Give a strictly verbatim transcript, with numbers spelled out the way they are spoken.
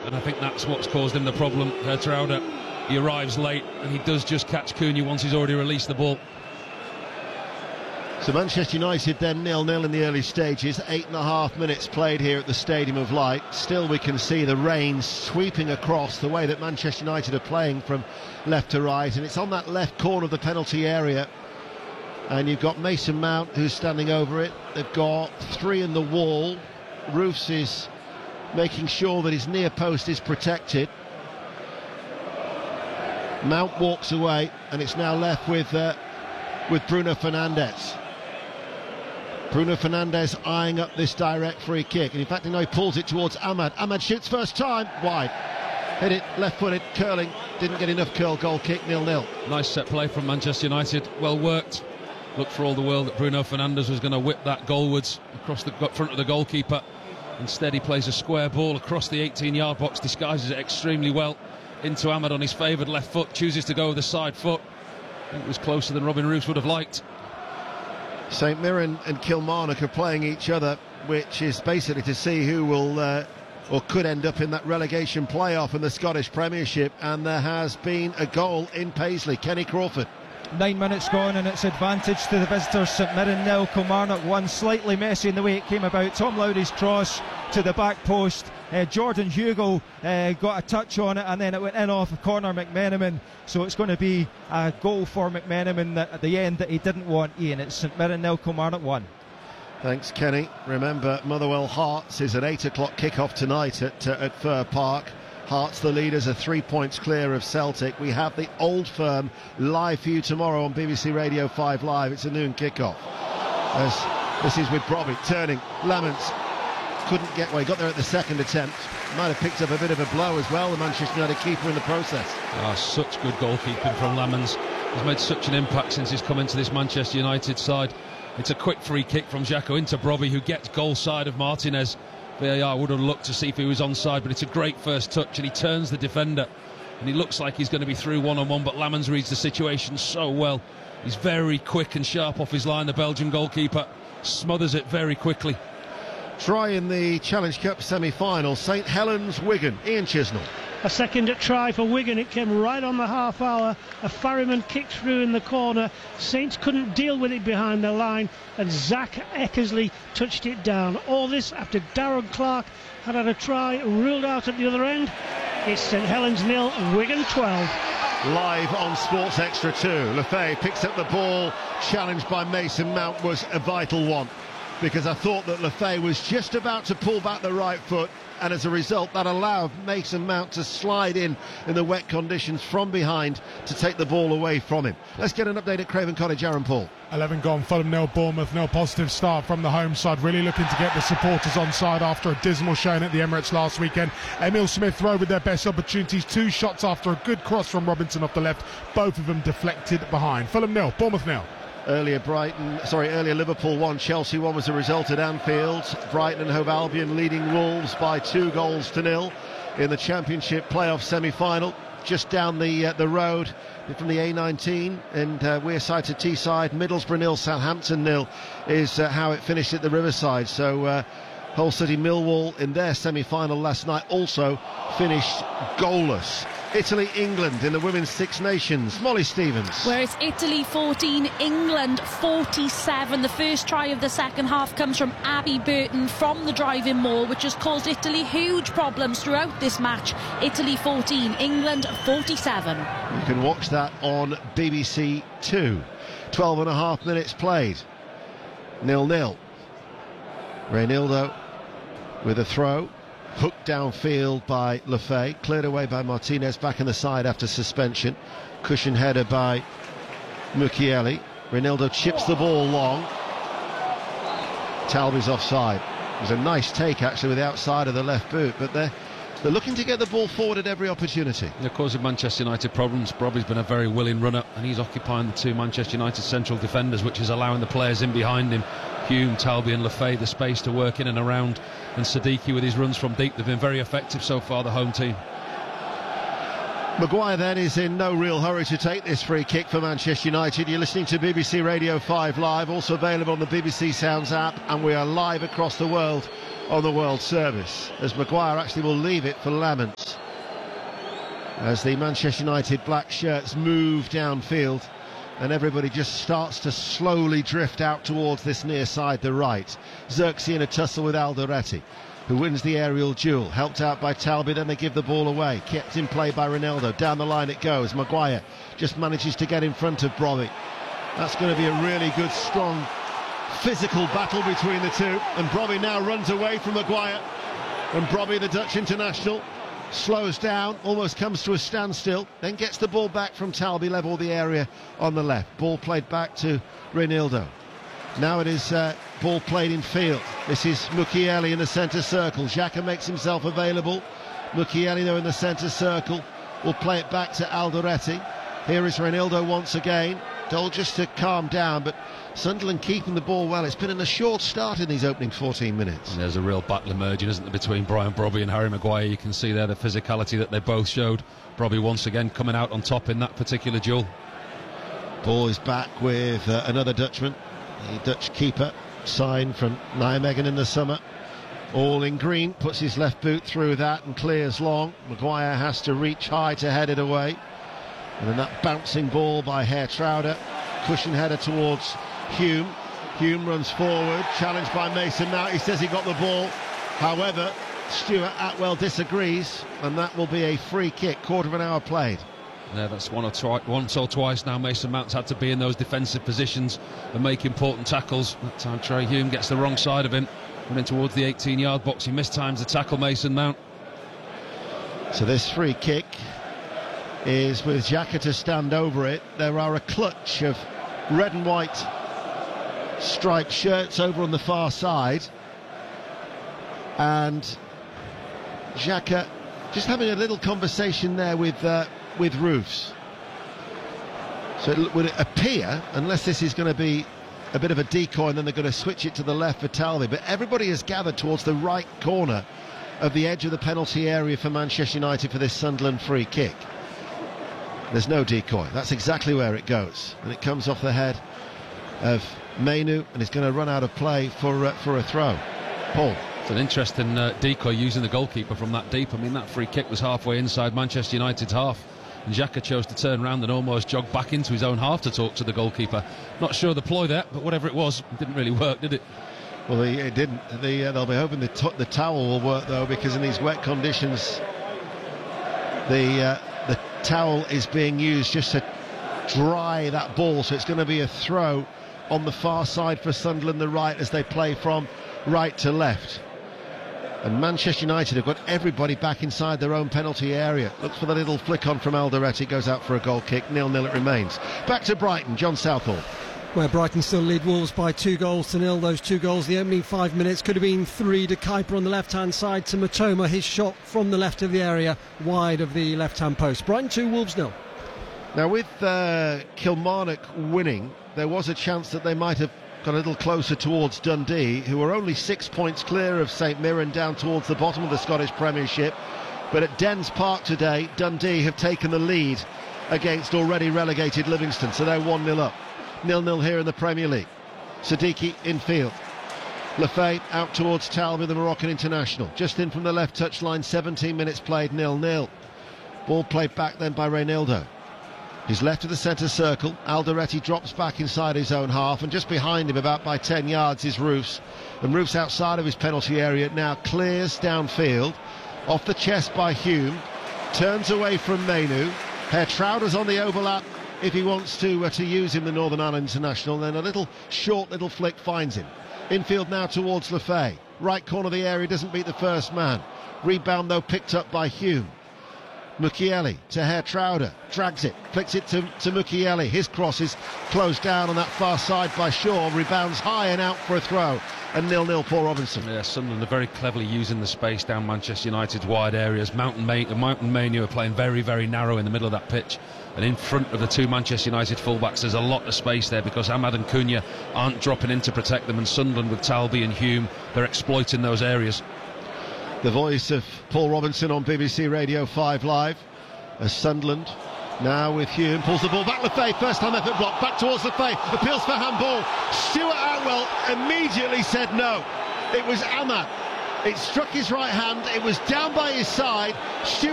and I think that's what's caused him the problem. Hertrauda, he arrives late, and he does just catch Cunha once he's already released the ball. So Manchester United then nil nil in the early stages. Eight and a half minutes played here at the Stadium of Light. Still we can see the rain sweeping across the way that Manchester United are playing from left to right, and it's on that left corner of the penalty area. And you've got Mason Mount who's standing over it. They've got three in the wall. Roofs is making sure that his near post is protected. Mount walks away, and it's now left with uh, with Bruno Fernandes. Bruno Fernandes eyeing up this direct free kick, and in fact, you know, he pulls it towards Ahmad. Ahmad shoots first time, wide. Hit it, left-footed, curling, didn't get enough curl, goal kick, nil nil. Nice set play from Manchester United, well worked. Looked for all the world that Bruno Fernandes was going to whip that goalwards across the front of the goalkeeper. Instead, he plays a square ball across the eighteen-yard box, disguises it extremely well into Ahmad on his favoured left foot, chooses to go with the side foot. I think it was closer than Robin Roos would have liked. St Mirren and Kilmarnock are playing each other, which is basically to see who will uh, or could end up in that relegation playoff in the Scottish Premiership, and there has been a goal in Paisley. Kenny Crawford. Nine minutes gone and it's advantage to the visitors. St Mirren nil, Kilmarnock one. Slightly messy in the way it came about. Tom Lowry's cross to the back post. Uh, Jordan Hugo uh, got a touch on it, and then it went in off Conor McMenamin. So it's going to be a goal for McMenamin that, at the end, that he didn't want. Ian, it's St Mirren nil, Kilmarnock one. Thanks, Kenny. Remember, Motherwell Hearts is an eight o'clock kickoff tonight at, uh, at Fir Park. Hearts, the leaders, are three points clear of Celtic. We have the Old Firm live for you tomorrow on B B C Radio five Live. It's a noon kickoff. As this is with Brobbey turning. Lamons couldn't get away. Got there at the second attempt. Might have picked up a bit of a blow as well, the Manchester United keeper in the process. Ah, such good goalkeeping from Lamons. He's made such an impact since he's come into this Manchester United side. It's a quick free kick from Xhaka into Brobbey, who gets goal side of Martinez. V A R would have looked to see if he was onside, but it's a great first touch, and he turns the defender, and he looks like he's going to be through one-on-one, but Lamons reads the situation so well. He's very quick and sharp off his line, the Belgian goalkeeper. Smothers it very quickly. Try in the Challenge Cup semi-final, St Helens Wigan. Ian Chisnell. A second try for Wigan. It came right on the half hour. A Farriman kicked through in the corner. Saints couldn't deal with it behind the line, and Zach Eckersley touched it down. All this after Darren Clark had had a try ruled out at the other end. It's St Helens nil, Wigan twelve. Live on Sports Extra two. Lefebvre picks up the ball. Challenged by Mason Mount was a vital one, because I thought that Lefebvre was just about to pull back the right foot, and as a result that allowed Mason Mount to slide in in the wet conditions from behind to take the ball away from him. Let's get an update at Craven Cottage. Aaron Paul. eleven gone, Fulham nil, Bournemouth nil. Positive start from the home side, really looking to get the supporters on side after a dismal showing at the Emirates last weekend. Emil Smith-Rowe with their best opportunities, two shots after a good cross from Robinson off the left, both of them deflected behind. Fulham nil, Bournemouth nil. Earlier Brighton, sorry, earlier Liverpool one, Chelsea one was the result at Anfield. Brighton and Hove Albion leading Wolves by two goals to nil in the Championship playoff semi-final. Just down the uh, the road from the A nineteen, and uh, Wearside to Teesside, Middlesbrough nil, Southampton nil is uh, how it finished at the Riverside. So uh, Hull City Millwall in their semi-final last night also finished goalless. Italy, England in the Women's Six Nations. Molly Stevens. Where it's Italy fourteen, England forty-seven. The first try of the second half comes from Abby Burton from the driving maul, which has caused Italy huge problems throughout this match. Italy fourteen, England forty-seven. You can watch that on B B C Two. twelve and a half minutes played. nil nil. Reynildo with a throw. Hooked downfield by Lefebvre, cleared away by Martinez, back in the side after suspension. Cushion header by Mukiele. Reynildo chips the ball long. Talby's offside. It was a nice take actually with the outside of the left boot, but they're, they're looking to get the ball forward at every opportunity. They're causing Manchester United problems. Brobbey's been a very willing runner, and he's occupying the two Manchester United central defenders, which is allowing the players in behind him, Hume, Talby and Lefebvre, the space to work in and around. And Sadiki with his runs from deep, they've been very effective so far, the home team. Maguire then is in no real hurry to take this free kick for Manchester United. You're listening to B B C Radio five Live, also available on the B B C Sounds app, and we are live across the world on the World Service, as Maguire actually will leave it for Lamont, as the Manchester United black shirts move downfield and everybody just starts to slowly drift out towards this near side, the right. Xerxes in a tussle with Alderete, who wins the aerial duel, helped out by Talby. Then they give the ball away, kept in play by Ronaldo. Down the line it goes. Maguire just manages to get in front of Brobbey. That's going to be a really good, strong, physical battle between the two, and Brobbey now runs away from Maguire, and Brobbey, the Dutch international, slows down, almost comes to a standstill, then gets the ball back from Talby, level the area on the left. Ball played back to Reinildo. Now it is uh, ball played in field. This is Mukiele in the centre circle. Xhaka makes himself available. Mukiele, though, in the centre circle, will play it back to Alderete. Here is Reinildo once again. Told just to calm down, but Sunderland keeping the ball well. It's been in a short start in these opening fourteen minutes. And there's a real battle emerging, isn't there, between Brian Brobbey and Harry Maguire. You can see there the physicality that they both showed. Brobbey once again coming out on top in that particular duel. Ball is back with uh, another Dutchman, the Dutch keeper, signed from Nijmegen in the summer. All in green, puts his left boot through that and clears long. Maguire has to reach high to head it away. And then that bouncing ball by Geertruida, cushion header towards Hume. Hume runs forward, challenged by Mason Mount. He says he got the ball. However, Stuart Atwell disagrees, and that will be a free kick. Quarter of an hour played. Yeah, that's one or twi- once or twice now Mason Mount's had to be in those defensive positions and make important tackles. That time Trey Hume gets the wrong side of him, running towards the eighteen yard box. He mistimes the tackle, Mason Mount. So this free kick is with Xhaka to stand over it. There are a clutch of red and white striped shirts over on the far side, and Xhaka just having a little conversation there with uh, with Roofs. So it would appear, unless this is going to be a bit of a decoy and then they're going to switch it to the left for Talby, but everybody has gathered towards the right corner of the edge of the penalty area for Manchester United for this Sunderland free kick. There's no decoy. That's exactly where it goes, and it comes off the head of Mainoo, and it's going to run out of play for uh, for a throw. Paul. It's an interesting uh, decoy using the goalkeeper from that deep. I mean, that free kick was halfway inside Manchester United's half, and Xhaka chose to turn around and almost jog back into his own half to talk to the goalkeeper. Not sure the ploy there, but whatever it was, it didn't really work, did it? Well, the, it didn't. The, uh, they'll be hoping the, t- the towel will work, though, because in these wet conditions, the uh, the towel is being used just to dry that ball. So it's going to be a throw on the far side for Sunderland, the right, as they play from right to left. And Manchester United have got everybody back inside their own penalty area. Looks for the little flick on from Alderete, goes out for a goal kick. nil nil it remains. Back to Brighton, John Southall. Where Brighton still lead Wolves by two goals to nil. Those two goals, the opening five minutes, could have been three to Kuiper on the left-hand side, to Matoma, his shot from the left of the area, wide of the left-hand post. Brighton two, Wolves nil. Now with uh, Kilmarnock winning, there was a chance that they might have got a little closer towards Dundee, who are only six points clear of St Mirren, down towards the bottom of the Scottish Premiership. But at Dens Park today, Dundee have taken the lead against already relegated Livingston, so they're one nil up. nil nil here in the Premier League. Siddiqui in field. Lefay out towards Talby, the Moroccan international. Just in from the left touchline, seventeen minutes played, nil nil. Ball played back then by Reinildo. He's left of the centre circle. Alderete drops back inside his own half, and just behind him, about by ten yards, is Roofs. And Roofs outside of his penalty area now clears downfield. Off the chest by Hume. Turns away from Mainoo. Geertruida's on the overlap if he wants to uh, to use him, the Northern Ireland international. Then a little short little flick finds him. Infield now towards Lefay. Right corner of the area, doesn't beat the first man. Rebound though picked up by Hume. Mukiele to Geertruida, drags it, flicks it to, to Mukiele. His cross is closed down on that far side by Shaw. Rebounds high and out for a throw. And nil nil, Paul Robinson. Yeah, Sunderland are very cleverly using the space down Manchester United's wide areas. Mountain May- Mountain Mainoo are playing very, very narrow in the middle of that pitch. And in front of the two Manchester United fullbacks, there's a lot of space there because Ahmad and Cunha aren't dropping in to protect them. And Sunderland with Talby and Hume, they're exploiting those areas. The voice of Paul Robinson on B B C Radio five Live, as Sunderland now with Hume pulls the ball back. Lefay, first time effort block, back towards Lefay, appeals for handball. Stuart Atwell immediately said no. It was Ahmad It struck his right hand. It was down by his side. Stuart